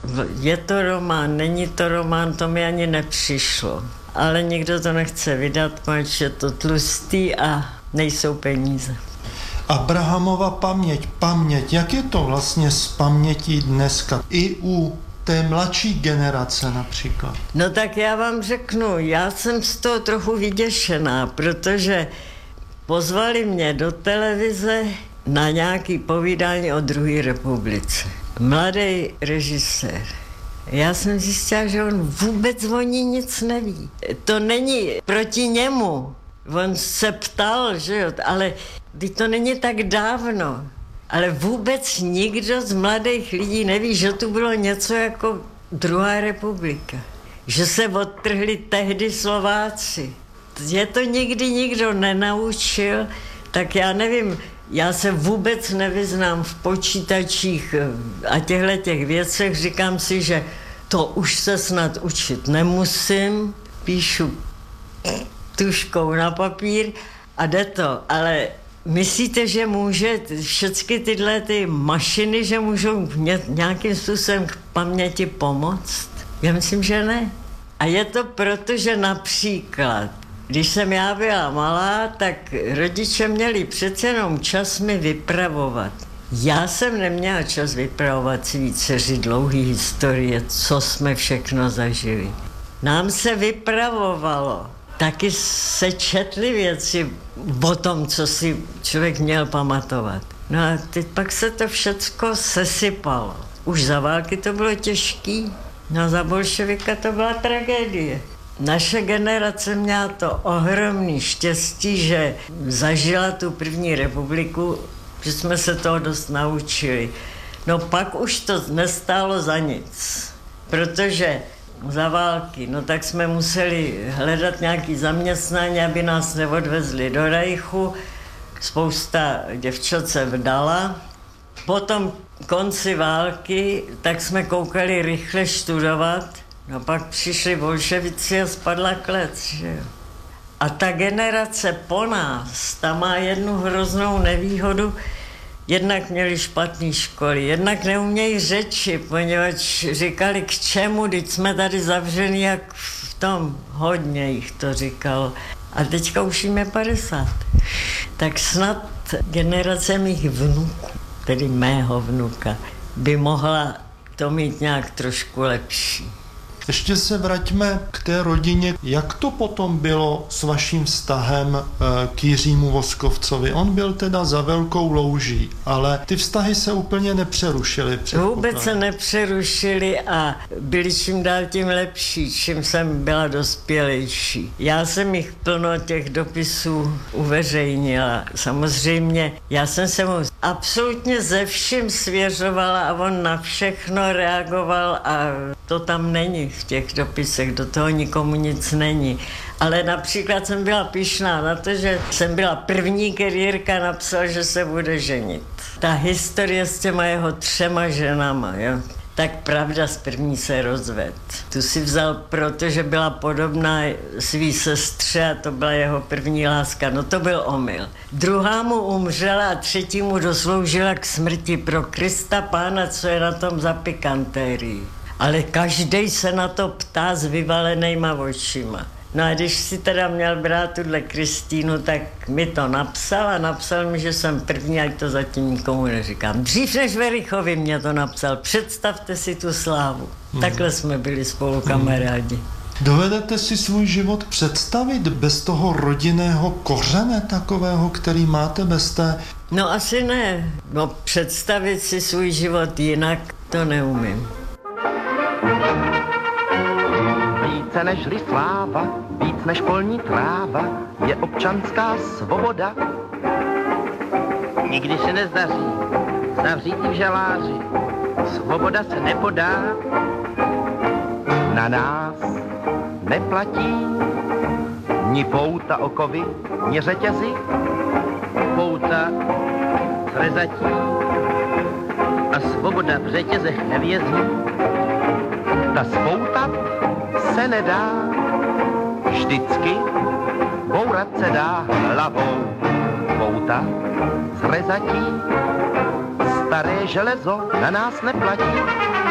Je to román, není to román, to mi ani nepřišlo. Ale nikdo to nechce vydat, protože je to tlustý a nejsou peníze. Abrahamova paměť, jak je to vlastně s pamětí dneska? I u té mladší generace například. No tak já vám řeknu, já jsem z toho trochu vyděšená, protože pozvali mě do televize na nějaký povídání o druhé republice. Mladý režisér. Já jsem zjistila, že on vůbec o ní nic neví. To není proti němu. On se ptal, že jo, ale to není tak dávno. Ale vůbec nikdo z mladých lidí neví, že tu bylo něco jako druhá republika. Že se odtrhli tehdy Slováci. Je to nikdy nikdo nenaučil, tak já nevím, já se vůbec nevyznám v počítačích a těch věcech. Říkám si, že to už se snad učit nemusím. Píšu tužkou na papír a jde to, ale myslíte, že může všechny tyhle ty mašiny, že můžou nějakým způsobem k paměti pomoct? Já myslím, že ne. A je to proto, že například, když jsem já byla malá, tak rodiče měli přece jenom čas mi vypravovat. Já jsem neměla čas vypravovat svý dceři dlouhý historie, co jsme všechno zažili. Nám se vypravovalo. Taky se četly věci o tom, co si člověk měl pamatovat. No a teď pak se to všecko sesypalo. Už za války to bylo těžký, no za bolševika to byla tragédie. Naše generace měla to ohromný štěstí, že zažila tu první republiku, že jsme se toho dost naučili. No pak už to nestálo za nic, protože za války, no tak jsme museli hledat nějaký zaměstnání, aby nás neodvezli do Reichu. Spousta děvčat se vdala. Potom konci války, tak jsme koukali rychle studovat. No pak přišli bolševici a spadla klec, že jo. A ta generace po nás, ta má jednu hroznou nevýhodu. Jednak měli špatné školy, jednak neumějí řeči, poněvadž říkali, k čemu, teď jsme tady zavřeni, jak v tom, hodně jich to říkalo. A teďka už jim je 50. Tak snad generace mých vnuků, tedy mého vnuka, by mohla to mít nějak trošku lepší. Ještě se vraťme k té rodině. Jak to potom bylo s vaším vztahem k Jiřímu Voskovcovi? On byl teda za velkou louží, ale ty vztahy se úplně nepřerušily. Vůbec se nepřerušily a byly čím dál tím lepší, čím jsem byla dospělejší. Já jsem jich plno těch dopisů uveřejnila. Samozřejmě, já jsem se mu absolutně ze vším svěřovala a on na všechno reagoval a to tam není v těch dopisech, do toho nikomu nic není. Ale například jsem byla pyšná na to, že jsem byla první, který Jirka napsal, že se bude ženit. Ta historie s těma jeho 3 ženama, jo. Tak pravda, z první se rozved. Tu si vzal, protože byla podobná svý sestře a to byla jeho první láska. No to byl omyl. Druhá mu umřela a třetí mu dosloužila k smrti. Pro Krista Pána, co je na tom za pikantérii. Ale každej se na to ptá s vyvalenýma očima. No a když si teda měl brát tuhle Kristýnu, tak mi to napsal a napsal mi, že jsem první, ať to zatím nikomu neříkám. Dřív než Verichovi mě to napsal. Představte si tu slávu. Takhle jsme byli spolu kamarádi. Dovedete si svůj život představit bez toho rodinného kořene takového, který máte, bez té... No asi ne. No představit si svůj život jinak, to neumím. Více nežli sláva, víc než polní tráva, je občanská svoboda. Nikdy se nezdaří, zavřítí v žaláři, svoboda se nepodá. Na nás neplatí ni pouta okovy, ni řetězy, pouta rezatí a svoboda v řetězech nevězí. Ta spouta se nedá, vždycky bourat se dá hlavou. Pouta z rezatí, staré železo na nás neplatí.